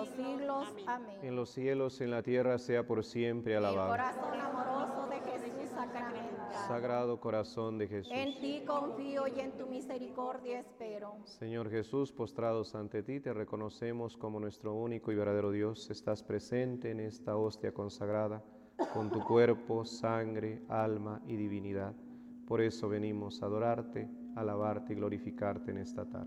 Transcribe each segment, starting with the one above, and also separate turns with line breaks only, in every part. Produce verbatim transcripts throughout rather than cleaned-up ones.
los siglos. Amén.
En los cielos, en la tierra, sea por siempre
El
alabado.
corazón amoroso de Jesús sacramentado.
Sagrado corazón de Jesús.
En ti confío y en tu misericordia espero.
Señor Jesús, postrados ante ti, te reconocemos como nuestro único y verdadero Dios. Estás presente en esta hostia consagrada, con tu cuerpo, sangre, alma y divinidad. Por eso venimos a adorarte, alabarte y glorificarte en esta tarde.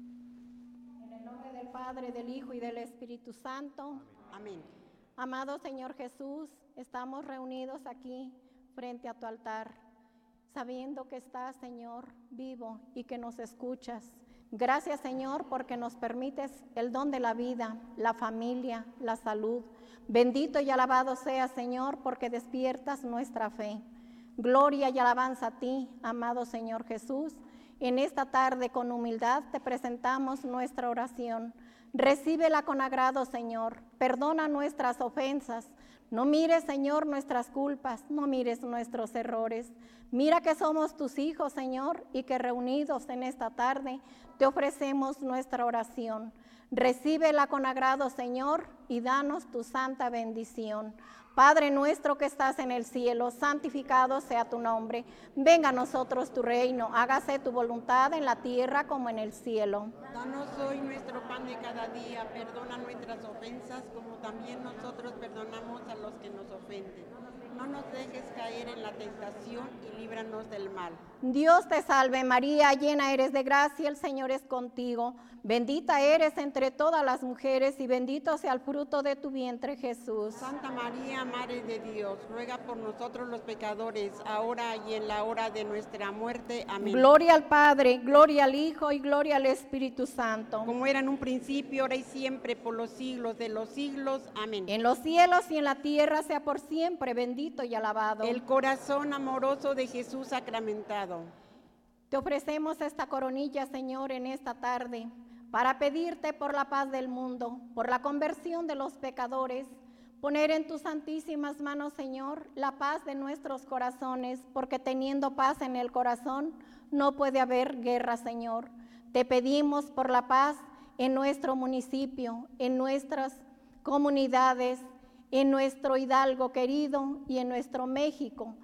En el nombre del Padre, del Hijo y del Espíritu Santo.
Amén.
Amado Señor Jesús, estamos reunidos aquí frente a tu altar, sabiendo que estás, Señor, vivo y que nos escuchas. Gracias, Señor, porque nos permites el don de la vida, la familia, la salud. Bendito y alabado sea, Señor, porque despiertas nuestra fe. Gloria y alabanza a ti, amado Señor Jesús. En esta tarde, con humildad, te presentamos nuestra oración. Recíbela con agrado, Señor. Perdona nuestras ofensas. No mires, Señor, nuestras culpas. No mires nuestros errores. Mira que somos tus hijos, Señor, y que reunidos en esta tarde te ofrecemos nuestra oración. Recíbela con agrado, Señor, y danos tu santa bendición. Padre nuestro que estás en el cielo, santificado sea tu nombre. Venga a nosotros tu reino, hágase tu voluntad en la tierra como en el cielo.
Danos hoy nuestro pan de cada día, perdona nuestras ofensas como también nosotros perdonamos a los que nos ofenden. No nos dejes caer en la tentación y líbranos del mal.
Dios te salve María, llena eres de gracia, el Señor es contigo. Bendita eres entre todas las mujeres y bendito sea el fruto de tu vientre, Jesús.
Santa María, Madre de Dios, ruega por nosotros los pecadores, ahora y en la hora de nuestra muerte. Amén.
Gloria al Padre, gloria al Hijo y gloria al Espíritu Santo.
Como era en un principio, ahora y siempre, por los siglos de los siglos. Amén.
En los cielos y en la tierra sea por siempre bendito y alabado.
El corazón amoroso de Jesús sacramentado.
Te ofrecemos esta coronilla, Señor, en esta tarde, para pedirte por la paz del mundo, por la conversión de los pecadores, poner en tus santísimas manos, Señor, la paz de nuestros corazones, porque teniendo paz en el corazón, no puede haber guerra, Señor. Te pedimos por la paz en nuestro municipio, en nuestras comunidades, en nuestro Hidalgo querido y en nuestro México.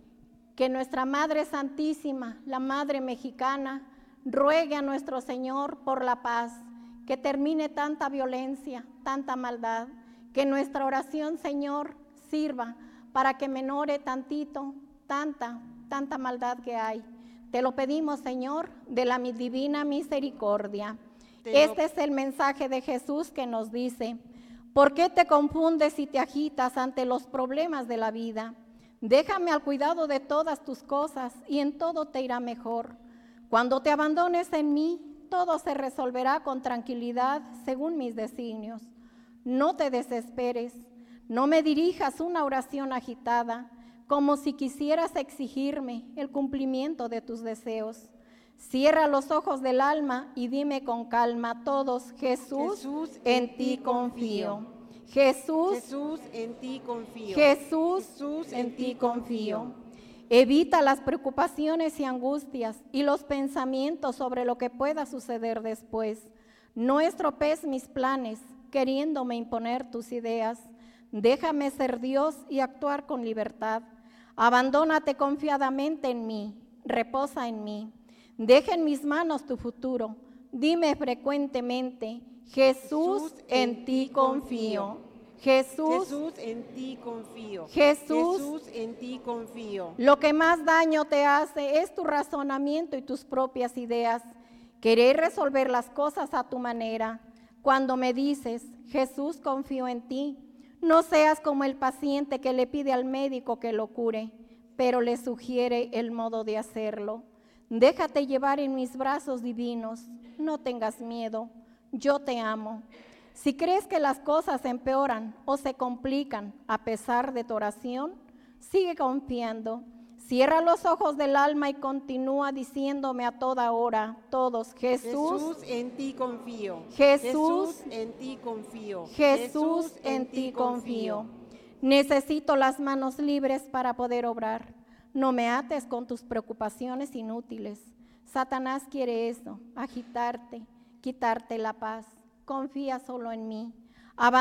Que nuestra Madre Santísima, la Madre Mexicana, ruegue a nuestro Señor por la paz, que termine tanta violencia, tanta maldad, que nuestra oración, Señor, sirva para que menore tantito, tanta, tanta maldad que hay. Te lo pedimos, Señor, de la divina misericordia. Este es el mensaje de Jesús que nos dice: ¿por qué te confundes y te agitas ante los problemas de la vida? Déjame al cuidado de todas tus cosas y en todo te irá mejor. Cuando te abandones en mí, todo se resolverá con tranquilidad según mis designios. No te desesperes, no me dirijas una oración agitada, como si quisieras exigirme el cumplimiento de tus deseos. Cierra los ojos del alma y dime con calma todos: Jesús,
Jesús
en ti confío. Jesús,
Jesús, en ti confío.
Jesús,
Jesús,
en ti confío. Evita las preocupaciones y angustias y los pensamientos sobre lo que pueda suceder después. No estropees mis planes, queriéndome imponer tus ideas. Déjame ser Dios y actuar con libertad. Abandónate confiadamente en mí, reposa en mí. Deja en mis manos tu futuro. Dime frecuentemente: Jesús, en ti confío. Jesús,
Jesús, en ti confío.
Jesús,
Jesús, en ti confío.
Lo que más daño te hace es tu razonamiento y tus propias ideas. Querer resolver las cosas a tu manera. Cuando me dices: Jesús, confío en ti, no seas como el paciente que le pide al médico que lo cure, pero le sugiere el modo de hacerlo. Déjate llevar en mis brazos divinos, no tengas miedo, yo te amo. Si crees que las cosas empeoran o se complican a pesar de tu oración, sigue confiando. Cierra los ojos del alma y continúa diciéndome a toda hora, todos: Jesús,
Jesús, en ti confío.
Jesús,
en ti confío.
Jesús, en ti confío. Necesito las manos libres para poder obrar. No me ates con tus preocupaciones inútiles. Satanás quiere eso, agitarte, quitarte la paz. Confía solo en mí.